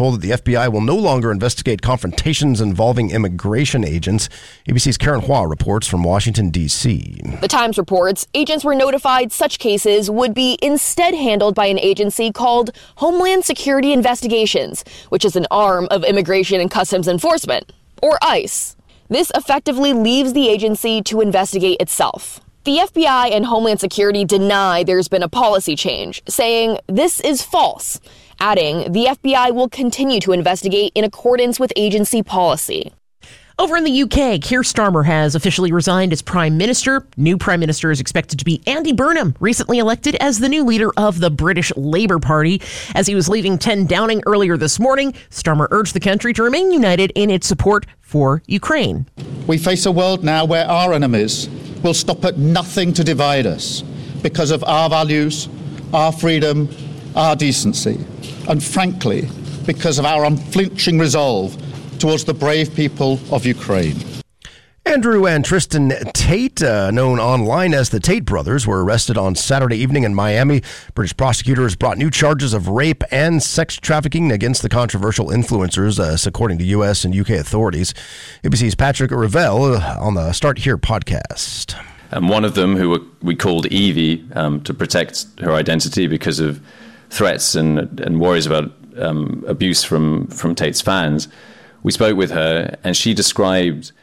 told that the FBI will no longer investigate confrontations involving immigration agents. ABC's Karen Hua reports from Washington, D.C. The Times reports agents were notified such cases would be instead handled by an agency called Homeland Security Investigations, which is an arm of Immigration and Customs Enforcement, or ICE. This effectively leaves the agency to investigate itself. The FBI and Homeland Security deny there's been a policy change, saying this is false, adding the FBI will continue to investigate in accordance with agency policy. Over in the UK, Keir Starmer has officially resigned as Prime Minister. New Prime Minister is expected to be Andy Burnham, recently elected as the new leader of the British Labour Party. As he was leaving 10 Downing earlier this morning, Starmer urged the country to remain united in its support for Ukraine. We face a world now where our enemies will stop at nothing to divide us because of our values, our freedom, our decency, and frankly, because of our unflinching resolve towards the brave people of Ukraine. Andrew and Tristan Tate, known online as the Tate brothers, were arrested on Saturday evening in Miami. British prosecutors brought new charges of rape and sex trafficking against the controversial influencers, according to U.S. and U.K. authorities. ABC's Patrick Ravel on the Start Here podcast. One of them, who we called Evie, to protect her identity because of threats and worries about abuse from Tate's fans. We spoke with her, and she described,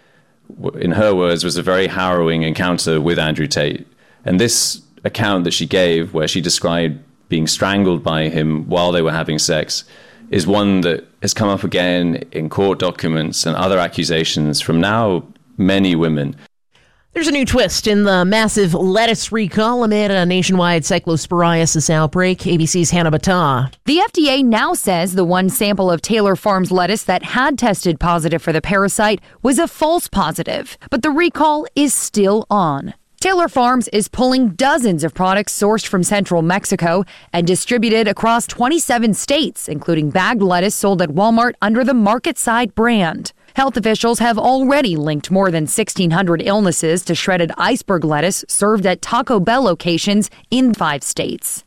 in her words, was a very harrowing encounter with Andrew Tate. And this account that she gave, where she described being strangled by him while they were having sex, is one that has come up again in court documents and other accusations from now many women. There's a new twist in the massive lettuce recall amid a nationwide cyclosporiasis outbreak. ABC's Hannah Battah. The FDA now says the one sample of Taylor Farms lettuce that had tested positive for the parasite was a false positive, but the recall is still on. Taylor Farms is pulling dozens of products sourced from central Mexico and distributed across 27 states, including bagged lettuce sold at Walmart under the Market Side brand. Health officials have already linked more than 1,600 illnesses to shredded iceberg lettuce served at Taco Bell locations in 5 states.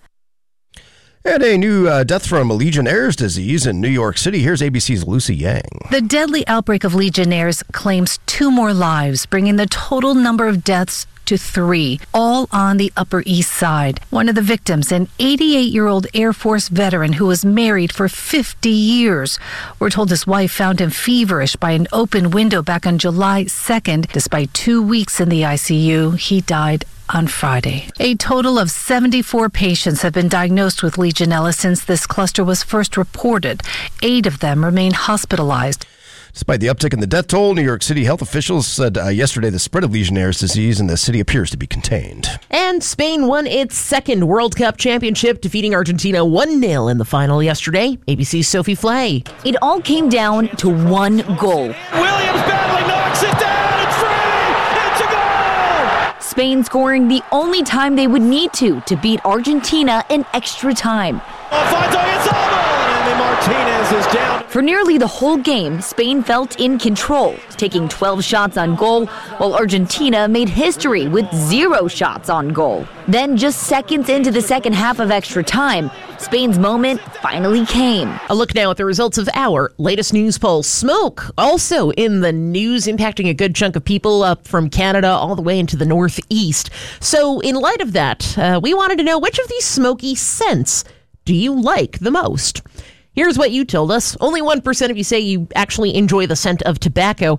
And a new death from Legionnaire's disease in New York City. Here's ABC's Lucy Yang. The deadly outbreak of Legionnaire's claims 2 more lives, bringing the total number of deaths to 3, all on the Upper East Side. One of the victims, an 88-year-old Air Force veteran who was married for 50 years. We're told his wife found him feverish by an open window back on July 2nd. Despite 2 weeks in the ICU, he died on Friday. A total of 74 patients have been diagnosed with Legionella since this cluster was first reported. 8 of them remain hospitalized. Despite the uptick in the death toll, New York City health officials said yesterday the spread of Legionnaire's disease in the city appears to be contained. And Spain won its second World Cup championship, defeating Argentina 1-0 in the final yesterday. ABC's Sophie Flay. It all came down to one goal. Williams badly knocks it down. It's free. It's a goal. Spain scoring the only time they would need to beat Argentina in extra time. Alfonso Gonzalez, and Martinez is down. For nearly the whole game, Spain felt in control, taking 12 shots on goal, while Argentina made history with 0 shots on goal. Then, just seconds into the second half of extra time, Spain's moment finally came. A look now at the results of our latest news poll. Smoke also in the news, impacting a good chunk of people up from Canada all the way into the Northeast. So in light of that, we wanted to know, which of these smoky scents do you like the most? Here's what you told us. Only 1% of you say you actually enjoy the scent of tobacco.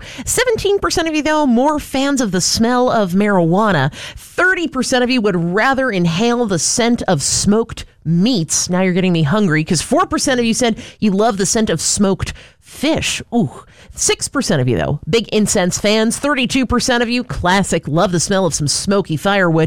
17% of you, though, more fans of the smell of marijuana. 30% of you would rather inhale the scent of smoked meats. Now you're getting me hungry, because 4% of you said you love the scent of smoked fish. Ooh. 6% of you, though, big incense fans. 32% of you, classic, love the smell of some smoky firewood.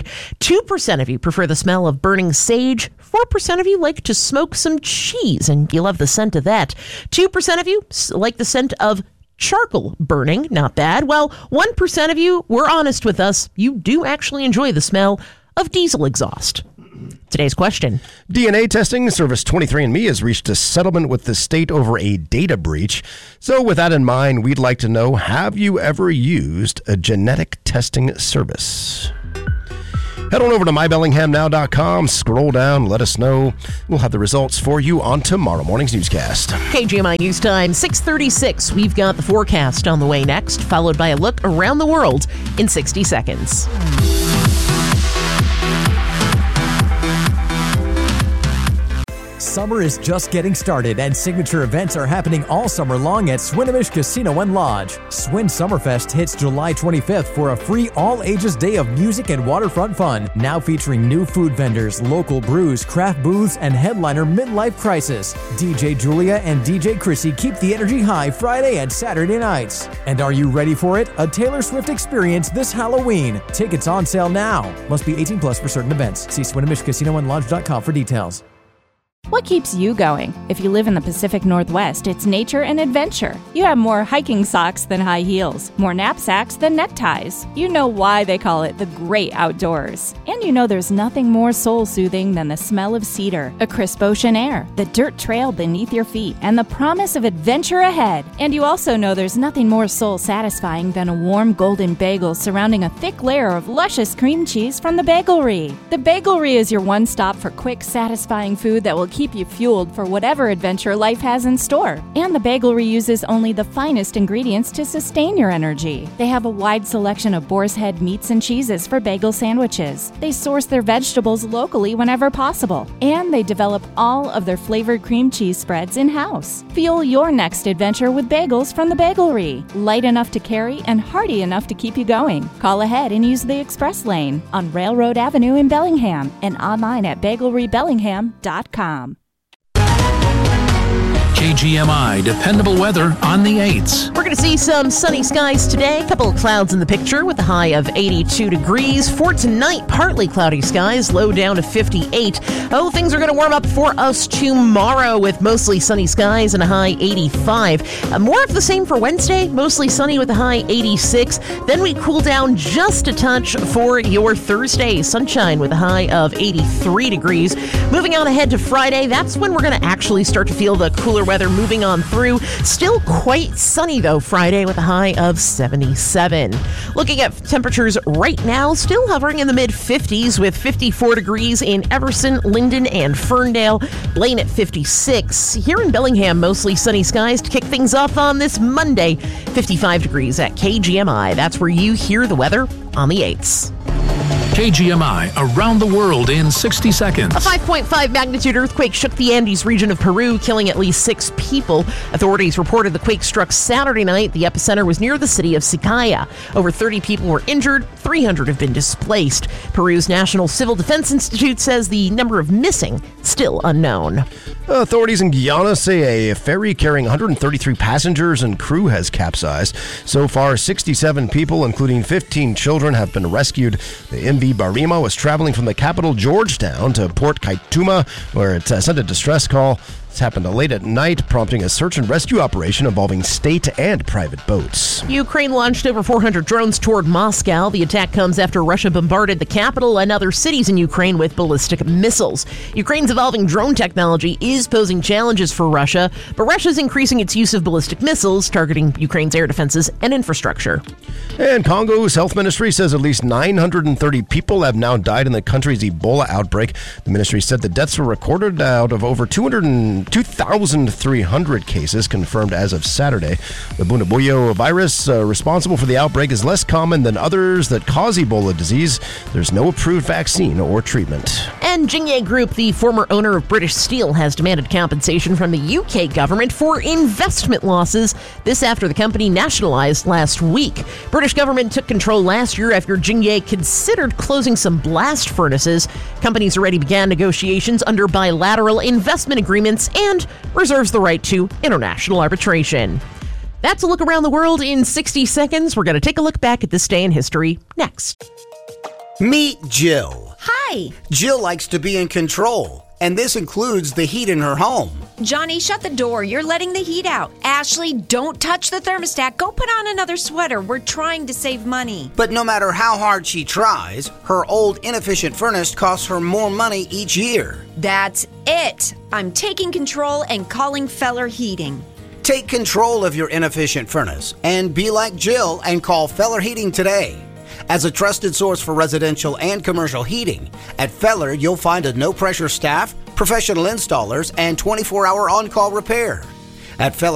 2% of you prefer the smell of burning sage. 4% of you like to smoke some cheese, and you love the scent of that. 2% of you like the scent of charcoal burning. Not bad. Well, 1% of you were honest with us. You do actually enjoy the smell of diesel exhaust. Today's question. DNA testing service 23andMe has reached a settlement with the state over a data breach. So with that in mind, we'd like to know, have you ever used a genetic testing service? Head on over to mybellinghamnow.com, scroll down, let us know. We'll have the results for you on tomorrow morning's newscast. KGMI News Time, 6:36. We've got the forecast on the way next, followed by a look around the world in 60 seconds. Summer is just getting started, and signature events are happening all summer long at Swinomish Casino and Lodge. Swin Summerfest hits July 25th for a free all-ages day of music and waterfront fun, now featuring new food vendors, local brews, craft booths, and headliner Midlife Crisis. DJ Julia and DJ Chrissy keep the energy high Friday and Saturday nights. And are you ready for it? A Taylor Swift experience this Halloween. Tickets on sale now. Must be 18 plus for certain events. See SwinomishCasinoandLodge.com for details. What keeps you going? If you live in the Pacific Northwest, it's nature and adventure. You have more hiking socks than high heels, more knapsacks than neckties. You know why they call it the great outdoors. And you know there's nothing more soul-soothing than the smell of cedar, a crisp ocean air, the dirt trail beneath your feet, and the promise of adventure ahead. And you also know there's nothing more soul-satisfying than a warm golden bagel surrounding a thick layer of luscious cream cheese from the Bagelry. The Bagelry is your one-stop for quick, satisfying food that will keep you fueled for whatever adventure life has in store. And the Bagelry uses only the finest ingredients to sustain your energy. They have a wide selection of boar's head meats and cheeses for bagel sandwiches. They source their vegetables locally whenever possible. And they develop all of their flavored cream cheese spreads in-house. Fuel your next adventure with bagels from the Bagelry. Light enough to carry and hearty enough to keep you going. Call ahead and use the express lane on Railroad Avenue in Bellingham and online at bagelrybellingham.com. KGMI dependable weather on the 8s. We're going to see some sunny skies today. A couple of clouds in the picture with a high of 82 degrees. For tonight, partly cloudy skies, low down to 58. Oh, things are going to warm up for us tomorrow with mostly sunny skies and a high 85. More of the same for Wednesday, mostly sunny with a high 86. Then we cool down just a touch for your Thursday. Sunshine with a high of 83 degrees. Moving on ahead to Friday, that's when we're going to actually start to feel the cooler weather moving on through. Still quite sunny though Friday with a high of 77. Looking at temperatures right now, still hovering in the mid-50s with 54 degrees in Everson, Linden, and Ferndale. Blaine at 56. Here in Bellingham, mostly sunny skies to kick things off on this Monday. 55 degrees at KGMI. That's where you hear the weather on the 8s. KGMI around the world in 60 seconds. A 5.5 magnitude earthquake shook the Andes region of Peru, killing at least 6 people. Authorities reported the quake struck Saturday night. The epicenter was near the city of Sicaya. Over 30 people were injured. 300 have been displaced. Peru's National Civil Defense Institute says the number of missing still unknown. Authorities in Guyana say a ferry carrying 133 passengers and crew has capsized. So far, 67 people, including 15 children, have been rescued. The MV Barima was traveling from the capital, Georgetown, to Port Kaituma, where it sent a distress call. This happened late at night, prompting a search and rescue operation involving state and private boats. Ukraine launched over 400 drones toward Moscow. The attack comes after Russia bombarded the capital and other cities in Ukraine with ballistic missiles. Ukraine's evolving drone technology is posing challenges for Russia, but Russia's increasing its use of ballistic missiles, targeting Ukraine's air defenses and infrastructure. And Congo's health ministry says at least 930 people have now died in the country's Ebola outbreak. The ministry said the deaths were recorded out of over 2,300 cases confirmed as of Saturday. The Bundibugyo virus responsible for the outbreak is less common than others that cause Ebola disease. There's no approved vaccine or treatment. And Jingye Group, the former owner of British Steel, has demanded compensation from the UK government for investment losses. This after the company nationalized last week. British government took control last year after Jingye considered closing some blast furnaces. Companies already began negotiations under bilateral investment agreements and reserves the right to international arbitration. That's a look around the world in 60 seconds. We're going to take a look back at this day in history next. Meet Jill. Hi. Jill likes to be in control, and this includes the heat in her home. Johnny, shut the door. You're letting the heat out. Ashley, don't touch the thermostat. Go put on another sweater. We're trying to save money. But no matter how hard she tries, her old inefficient furnace costs her more money each year. That's it. I'm taking control and calling Feller Heating. Take control of your inefficient furnace and be like Jill and call Feller Heating today. As a trusted source for residential and commercial heating, at Feller you'll find a no-pressure staff, professional installers, and 24-hour on-call repair. At Feller